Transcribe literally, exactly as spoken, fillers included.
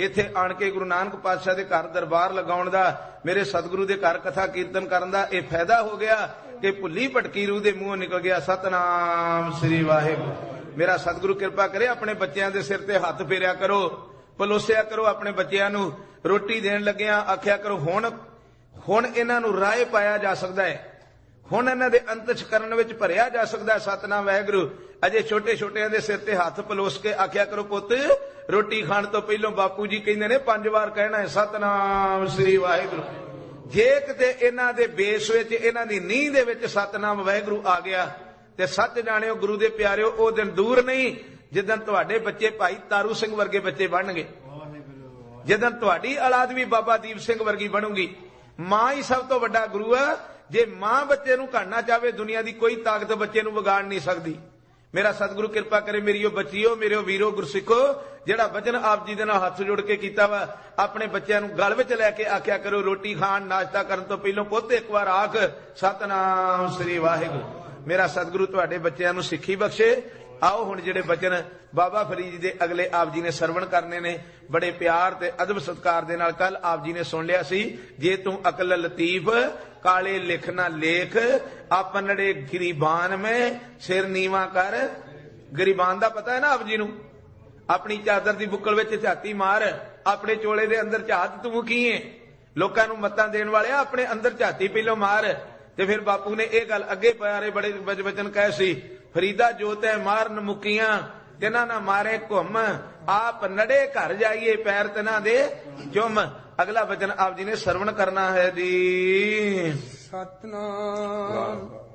ਇੱਥੇ ਆਣ ਕੇ ਗੁਰੂ ਨਾਨਕ ਪਾਤਸ਼ਾਹ ਦੇ ਘਰ ਦਰਬਾਰ ਲਗਾਉਣ ਦਾ, ਮੇਰੇ ਸਤਿਗੁਰੂ ਦੇ ਘਰ ਕਥਾ ਕੀਰਤਨ ਕਰਨ ਦਾ ਇਹ ਫਾਇਦਾ ਹੋ ਗਿਆ ਕਿ ਭੁੱਲੀ ਭਟਕੀ ਰੂਹ ਦੇ ਮੂੰਹੋਂ ਨਿਕਲ ਗਿਆ ਸਤਨਾਮ ਸ੍ਰੀ ਵਾਹਿਗੁਰੂ। ਮੇਰਾ ਸਤਿਗੁਰੂ ਕਿਰਪਾ ਕਰੇ, ਆਪਣੇ ਬੱਚਿਆਂ ਦੇ ਸਿਰ ਤੇ ਹੱਥ ਫੇਰਿਆ ਕਰੋ, ਪਲੋਸਿਆ ਕਰੋ ਆਪਣੇ ਬੱਚਿਆਂ ਨੂੰ। ਰੋਟੀ ਦੇਣ ਲੱਗਿਆਂ ਆਖਿਆ ਕਰੋ ਹੁਣ ਹੁਣ ਇਹਨਾਂ ਨੂੰ ਰਾਹ ਪਾਇਆ ਜਾ ਸਕਦਾ ਹੈ, ਹੁਣ ਇਹਨਾਂ ਦੇ ਅੰਤਸ਼ਕਰਨ ਵਿੱਚ ਭਰਿਆ ਜਾ ਸਕਦਾ ਹੈ ਸਤਨਾਮ ਵਾਹਿਗੁਰੂ। ਅਜੇ ਛੋਟੇ ਛੋਟਿਆਂ ਦੇ ਸਿਰ ਤੇ ਹੱਥ ਪਲੋਸ ਕੇ ਆਖਿਆ ਕਰੋ ਪੁੱਤ ਰੋਟੀ ਖਾਣ ਤੋਂ ਪਹਿਲਾਂ ਬਾਪੂ ਜੀ ਕਹਿੰਦੇ ਨੇ ਪੰਜ ਵਾਰ ਕਹਿਣਾ ਹੈ ਸਤਨਾਮ ਸ੍ਰੀ ਵਾਹਿਗੁਰੂ। ਜੇ ਕਿਤੇ ਇਹਨਾਂ ਦੇ ਬੇਸ ਵਿੱਚ, ਇਹਨਾਂ ਦੀ ਨੀਂਹ ਦੇ ਵਿੱਚ ਸਤਨਾਮ ਵਾਹਿਗੁਰੂ ਆ ਗਿਆ ਤੇ ਸੱਚ ਜਾਣਿਓ ਗੁਰੂ ਦੇ ਪਿਆਰਿਓ, ਉਹ ਦਿਨ ਦੂਰ ਨਹੀਂ ਜਿੱਦਣ ਤੁਹਾਡੇ ਬੱਚੇ ਭਾਈ ਤਾਰੂ ਸਿੰਘ ਵਰਗੇ ਬੱਚੇ ਬਣਨਗੇ, ਜਿੱਦਣ ਤੁਹਾਡੀ ਔਲਾਦ ਵੀ ਬਾਬਾ ਦੀਪ ਸਿੰਘ ਵਰਗੀ ਬਣੂਗੀ। ਮਾਂ ਹੀ ਸਭ ਤੋਂ ਵੱਡਾ ਗੁਰੂ ਆ। ਜੇ ਮਾਂ ਬੱਚੇ ਨੂੰ ਘੜਨਾ ਚਾਹਵੇ, ਦੁਨੀਆ ਦੀ ਕੋਈ ਤਾਕਤ ਬੱਚੇ ਨੂੰ ਵਿਗਾੜ ਨਹੀਂ ਸਕਦੀ। ਮੇਰਾ ਸਤਿਗੁਰੂ ਕਿਰਪਾ ਕਰੇ, ਮੇਰੀਓ ਬੱਚੀਓ, ਮੇਰੇ ਵੀਰੋ ਗੁਰਸਿੱਖੋ, ਜਿਹੜਾ ਵਚਨ ਆਪ ਜੀ ਦੇ ਨਾਲ ਹੱਥ ਜੋੜ ਕੇ ਕੀਤਾ ਵਾ, ਆਪਣੇ ਬੱਚਿਆਂ ਨੂੰ ਗਲ ਵਿੱਚ ਲੈ ਕੇ ਆਖਿਆ ਕਰੋ ਰੋਟੀ ਖਾਣ ਨਾਸ਼ਤਾ ਕਰਨ ਤੋਂ ਪਹਿਲਾਂ ਪੁੱਤ ਇੱਕ ਵਾਰ ਆਖ ਸਤਨਾਮ ਸ੍ਰੀ ਵਾਹਿਗੁਰੂ। ਮੇਰਾ ਸਤਿਗੁਰੂ ਤੁਹਾਡੇ ਬੱਚਿਆਂ ਨੂੰ ਸਿੱਖੀ ਬਖਸ਼ੇ। ਆਓ ਹੁਣ ਜਿਹੜੇ ਬਚਨ ਬਾਬਾ ਫਰੀਦ ਦੇ ਅਗਲੇ ਆਪ ਜੀ ਨੇ ਸਰਵਣ ਕਰਨੇ ਨੇ, ਬੜੇ ਪਿਆਰ ਤੇ ਅਦਬ ਸਤਿਕਾਰ ਦੇ ਨਾਲ। ਕੱਲ ਆਪ ਜੀ ਨੇ ਸੁਣ ਲਿਆ ਸੀ, ਜੇ ਤੂੰ ਅਕਲ ਲਤੀਫ ਕਾਲੇ ਲਿਖ ਨਾ ਲੇਖ, ਆਪਨੜੇ ਗਰੀਬਾਨ ਮੈਂ ਸਿਰ ਨੀਵਾ ਕਰ। ਗਰੀਬਾਨ ਦਾ ਪਤਾ ਹੈ ਨਾ ਆਪ ਜੀ ਨੂੰ, ਆਪਣੀ ਚਾਦਰ ਦੀ ਬੁੱਕਲ ਵਿੱਚ ਝਾਤੀ ਮਾਰ, ਆਪਣੇ ਚੋਲੇ ਦੇ ਅੰਦਰ ਝਾਤ ਤੂੰ ਕੀ ਏ। ਲੋਕਾਂ ਨੂੰ ਮੱਤਾਂ ਦੇਣ ਵਾਲਿਆ ਆਪਣੇ ਅੰਦਰ ਝਾਤੀ ਪਹਿਲੋਂ ਮਾਰ। ਤੇ ਫਿਰ ਬਾਪੂ ਨੇ ਇਹ ਗੱਲ ਅੱਗੇ ਪਿਆਰੇ ਬੜੇ ਬਚਨ ਕਹੇ ਸੀ, ਫਰੀਦਾ ਜੋ ਤੈ ਮਾਰਨ ਮੁਕੀਆਂ ਤਿਨਾਂ ਨਾ ਮਾਰੇ ਘੁੰਮ, ਆਪ ਨੜੇ ਘਰ ਜਾਈਏ ਪੈਰ ਤਿਨਾਂ ਦੇ ਚੁੰਮ। ਅਗਲਾ ਵਚਨ ਆਪ ਜੀ ਨੇ ਸਰਵਣ ਕਰਨਾ ਹੈ ਜੀ। ਸਤਨਾਮ।